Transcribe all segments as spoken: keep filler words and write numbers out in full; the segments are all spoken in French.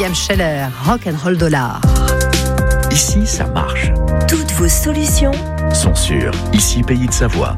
William Scheller, Rock and Roll Dollar. Ici, ça marche. Toutes vos solutions Sont sur Ici, Pays de Savoie.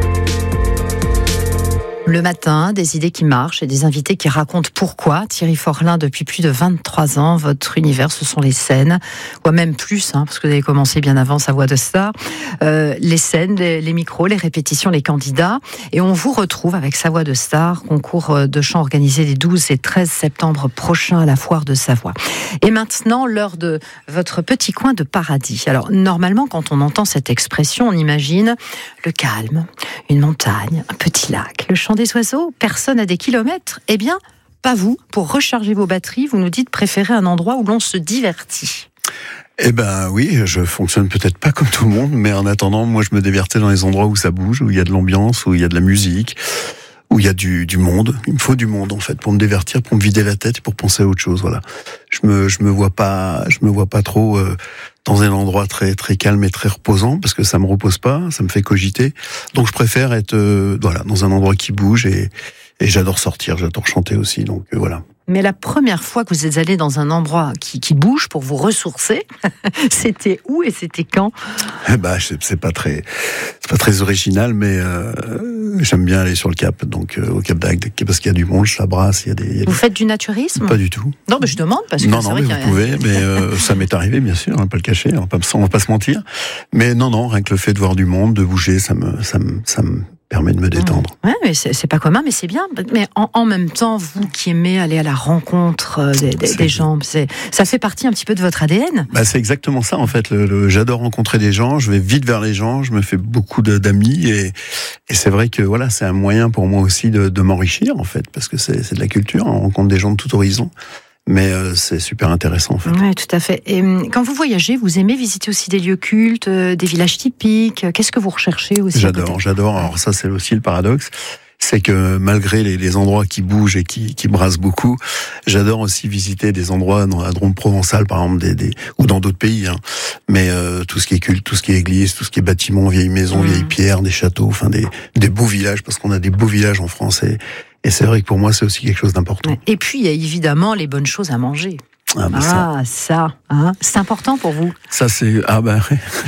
Le matin, des idées qui marchent et des invités qui racontent pourquoi. Thierry Forlin, depuis plus de vingt-trois ans, votre univers, ce sont les scènes, ou même plus, hein, parce que vous avez commencé bien avant Sa Voix de Star. Euh, les scènes, les, les micros, les répétitions, les candidats. Et on vous retrouve avec Sa Voix de Star, concours de chant organisé les douze et treize septembre prochains à la Foire de Savoie. Et maintenant, l'heure de votre petit coin de paradis. Alors, normalement, quand on entend cette expression, on imagine le calme, une montagne, un petit lac, le chant des oiseaux, personne à des kilomètres. Eh bien, pas vous. Pour recharger vos batteries, vous nous dites préférer un endroit où l'on se divertit. Eh ben oui, je fonctionne peut-être pas comme tout le monde, mais en attendant, moi je me divertis dans les endroits où ça bouge, où il y a de l'ambiance, où il y a de la musique, où il y a du, du monde. Il me faut du monde en fait pour me divertir, pour me vider la tête et pour penser à autre chose. Voilà. Je me je me vois pas je me vois pas trop euh, dans un endroit très très calme et très reposant parce que ça me repose pas, ça me fait cogiter. Donc je préfère être euh, voilà dans un endroit qui bouge et et j'adore sortir, j'adore chanter aussi. Donc euh, voilà. Mais la première fois que vous êtes allé dans un endroit qui, qui bouge pour vous ressourcer, c'était où et c'était quand ? Eh ben, c'est pas très, c'est pas très original, mais euh, j'aime bien aller sur le Cap, donc euh, au Cap d'Agde, parce qu'il y a du monde, ça brasse, il y a des. Il y a vous des... faites du naturisme ? Pas du tout. Non, mais je demande parce que non, c'est non, vrai mais qu'il vous y a... pouvez, mais euh, ça m'est arrivé, bien sûr, on va pas le cacher, on va pas, on va pas se mentir. Mais non, non, rien que le fait de voir du monde, de bouger, ça me, ça me, ça me permet de me détendre. Ouais, mais c'est, c'est pas commun, mais c'est bien. Mais en, en même temps, vous qui aimez aller à la rencontre des, des, des gens, c'est, ça fait partie un petit peu de votre A D N. Bah, c'est exactement ça, en fait. Le, le, j'adore rencontrer des gens, je vais vite vers les gens, je me fais beaucoup de, d'amis et, et c'est vrai que voilà, c'est un moyen pour moi aussi de, de m'enrichir, en fait, parce que c'est, c'est de la culture, on rencontre des gens de tout horizon. Mais euh, c'est super intéressant, en fait. Oui, tout à fait. Et quand vous voyagez, vous aimez visiter aussi des lieux cultes, euh, des villages typiques. Qu'est-ce que vous recherchez aussi ? J'adore, peut-être j'adore. Alors ça, c'est aussi le paradoxe. C'est que malgré les, les endroits qui bougent et qui, qui brassent beaucoup, j'adore aussi visiter des endroits dans la Drôme provençale, par exemple, des, des, ou dans d'autres pays. Hein. Mais euh, tout ce qui est culte, tout ce qui est église, tout ce qui est bâtiment, vieilles maisons, mmh. vieilles pierres, des châteaux, enfin des, des beaux villages, parce qu'on a des beaux villages en France. Et, et c'est vrai que pour moi, c'est aussi quelque chose d'important. Et puis, il y a évidemment les bonnes choses à manger. Ah, bah ah ça, ça hein, c'est important pour vous. Ça, c'est... Ah bah...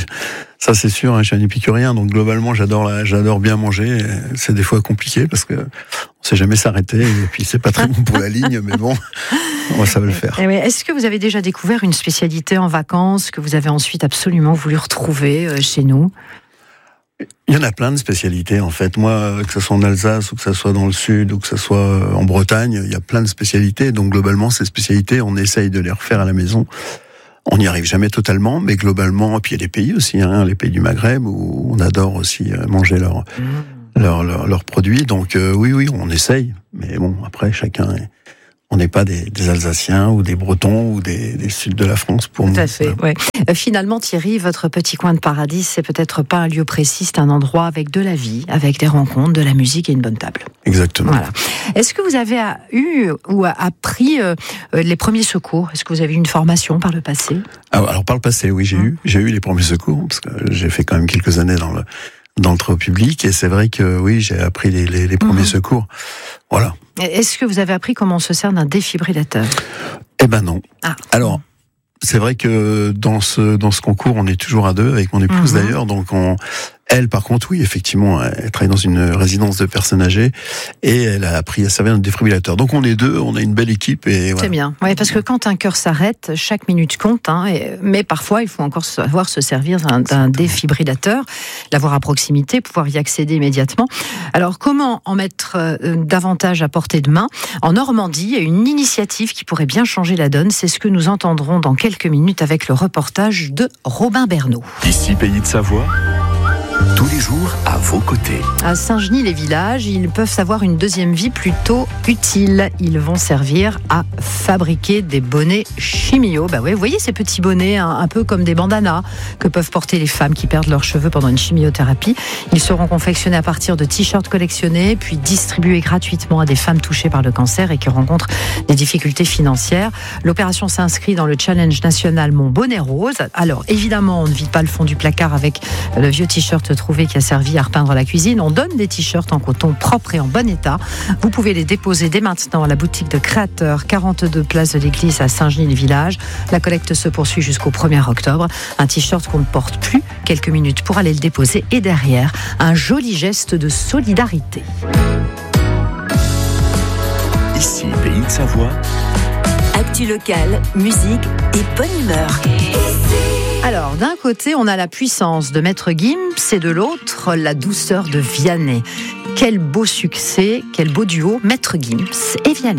Ça c'est sûr, hein, je suis un épicurien, donc globalement j'adore la, j'adore bien manger. C'est des fois compliqué parce que on sait jamais s'arrêter et puis c'est pas très bon pour la ligne, mais bon, ça va le faire. Est-ce que vous avez déjà découvert une spécialité en vacances que vous avez ensuite absolument voulu retrouver chez nous ? Il y en a plein de spécialités en fait. Moi, que ce soit en Alsace ou que ce soit dans le sud ou que ce soit en Bretagne, il y a plein de spécialités. Donc globalement, ces spécialités, on essaye de les refaire à la maison. On n'y arrive jamais totalement, mais globalement, et puis il y a des pays aussi, hein, les pays du Maghreb, où on adore aussi manger leurs mmh. leurs leurs leurs produits. Donc euh, oui, oui, on essaye. Mais bon, après, chacun est... On n'est pas des, des Alsaciens ou des Bretons ou des, des Sud de la France pour nous. Tout à fait, ouais. Euh, finalement, Thierry, votre petit coin de paradis, c'est peut-être pas un lieu précis, c'est un endroit avec de la vie, avec des rencontres, de la musique et une bonne table. Exactement. Voilà. Est-ce que vous avez eu ou appris euh, les premiers secours ? Est-ce que vous avez eu une formation par le passé ? Alors, alors par le passé, oui, j'ai mmh. eu, j'ai eu les premiers secours parce que j'ai fait quand même quelques années dans le dans le travail public et c'est vrai que oui, j'ai appris les, les, les premiers mmh. secours. Voilà. Est-ce que vous avez appris comment on se sert d'un défibrillateur ? Eh ben non. Ah. Alors, c'est vrai que dans ce dans ce concours, on est toujours à deux avec mon épouse mmh. d'ailleurs, donc on. Elle, par contre, oui, effectivement, elle travaille dans une résidence de personnes âgées et elle a appris à servir d'un défibrillateur. Donc on est deux, on a une belle équipe et voilà. C'est bien, ouais, parce que quand un cœur s'arrête, chaque minute compte, hein, et, mais parfois il faut encore savoir se servir d'un, d'un défibrillateur, l'avoir à proximité, pouvoir y accéder immédiatement. Alors comment en mettre euh, davantage à portée de main ? En Normandie, il y a une initiative qui pourrait bien changer la donne, c'est ce que nous entendrons dans quelques minutes avec le reportage de Robin Bernot. Ici, Pays de Savoie. Tous les jours, à vos côtés. À Saint-Genis-les-Villages, ils peuvent avoir une deuxième vie plutôt utile. Ils vont servir à fabriquer des bonnets chimio. Bah ouais, vous voyez ces petits bonnets, hein, un peu comme des bandanas que peuvent porter les femmes qui perdent leurs cheveux pendant une chimiothérapie. Ils seront confectionnés à partir de t-shirts collectionnés, puis distribués gratuitement à des femmes touchées par le cancer et qui rencontrent des difficultés financières. L'opération s'inscrit dans le challenge national Mon Bonnet Rose. Alors évidemment, on ne vide pas le fond du placard avec le vieux t-shirt trouvé trouvé qui a servi à repeindre la cuisine. On donne des t-shirts en coton propres et en bon état. Vous pouvez les déposer dès maintenant à la boutique de Créateurs, quarante-deux place de l'Église à Saint-Genis-le-Village. La collecte se poursuit jusqu'au premier octobre. Un t-shirt qu'on ne porte plus, quelques minutes pour aller le déposer et derrière, un joli geste de solidarité. Ici, Pays de Savoie. Actu locale, musique et bonne humeur. Alors, d'un côté, on a la puissance de Maître Gims et de l'autre, la douceur de Vianney. Quel beau succès, quel beau duo, Maître Gims et Vianney.